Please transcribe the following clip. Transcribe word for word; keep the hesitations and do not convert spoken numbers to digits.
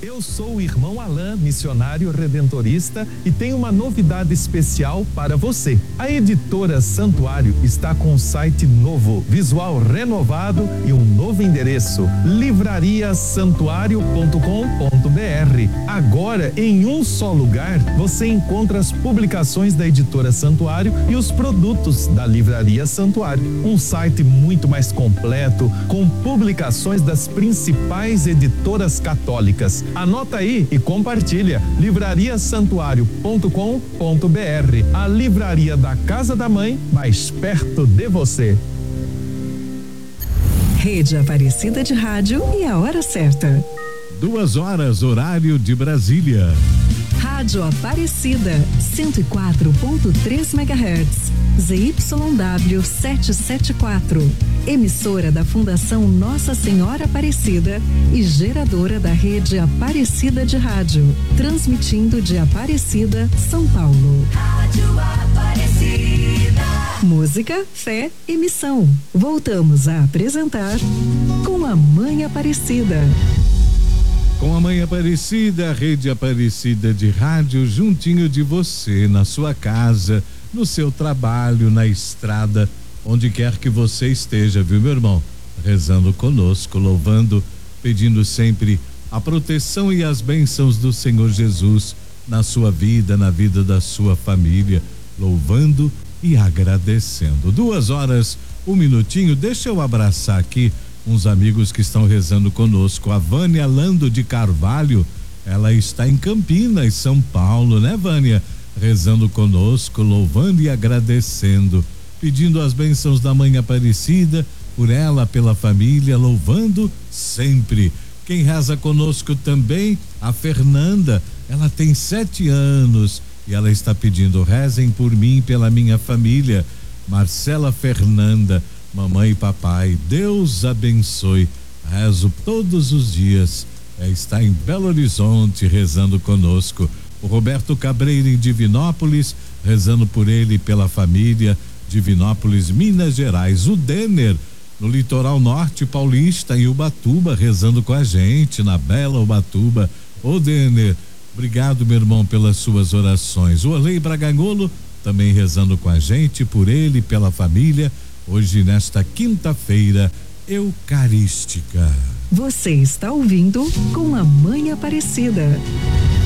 Eu sou o irmão Alain, missionário redentorista, e tenho uma novidade especial para você. A editora Santuário está com um site novo, visual renovado e um novo endereço: livraria santuário ponto com ponto br. Agora, em um só lugar, você encontra as publicações da editora Santuário e os produtos da Livraria Santuário. Um site muito mais completo, com publicações das principais editoras católicas. Anota aí e compartilha: livraria santuário ponto com ponto br, a livraria da Casa da Mãe, mais perto de você. Rede Aparecida de Rádio e a hora certa. Duas horas, horário de Brasília. Rádio Aparecida, cento e quatro ponto três megahertz, Z Y W setecentos e setenta e quatro. Emissora da Fundação Nossa Senhora Aparecida e geradora da rede Aparecida de Rádio, transmitindo de Aparecida, São Paulo. Rádio Aparecida. Música, fé e missão. Voltamos a apresentar Com a Mãe Aparecida. Com a Mãe Aparecida, a Rede Aparecida de Rádio, juntinho de você, na sua casa, no seu trabalho, na estrada, onde quer que você esteja, viu, meu irmão? Rezando conosco, louvando, pedindo sempre a proteção e as bênçãos do Senhor Jesus na sua vida, na vida da sua família, louvando e agradecendo. Duas horas, um minutinho, deixa eu abraçar aqui uns amigos que estão rezando conosco. A Vânia Lando de Carvalho, ela está em Campinas, São Paulo, né, Vânia? Rezando conosco, louvando e agradecendo, pedindo as bênçãos da Mãe Aparecida, por ela, pela família, louvando sempre. Quem reza conosco também, a Fernanda, ela tem sete anos e ela está pedindo: rezem por mim e pela minha família. Marcela Fernanda, mamãe e papai, Deus abençoe. Rezo todos os dias. É, está em Belo Horizonte rezando conosco. O Roberto Cabreira em Divinópolis, rezando por ele e pela família. Divinópolis, Minas Gerais. O Denner, no litoral norte paulista, em Ubatuba, rezando com a gente, na bela Ubatuba. Ô Denner, obrigado, meu irmão, pelas suas orações. O Orley Braganholo também rezando com a gente, por ele e pela família. Hoje, nesta quinta-feira eucarística. Você está ouvindo Com a Mãe Aparecida.